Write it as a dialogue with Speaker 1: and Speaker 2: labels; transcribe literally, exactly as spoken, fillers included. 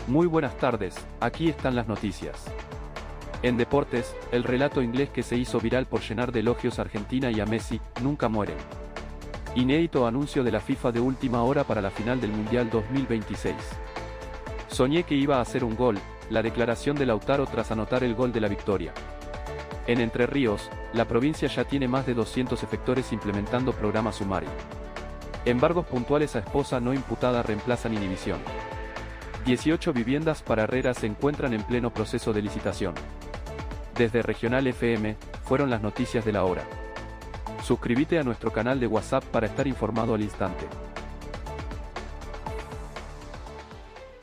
Speaker 1: Muy buenas tardes, aquí están las noticias. En deportes, el relato inglés que se hizo viral por llenar de elogios a Argentina y a Messi, nunca mueren. Inédito anuncio de la FIFA de última hora para la final del Mundial dos mil veintiséis. Soñé que iba a hacer un gol, la declaración de Lautaro tras anotar el gol de la victoria. En Entre Ríos, la provincia ya tiene más de doscientos efectores implementando programa sumario. Embargos puntuales a esposa no imputada reemplazan inhibición. dieciocho viviendas para Herrera se encuentran en pleno proceso de licitación. Desde Regional F M, fueron las noticias de la hora. Suscríbete a nuestro canal de WhatsApp para estar informado al instante.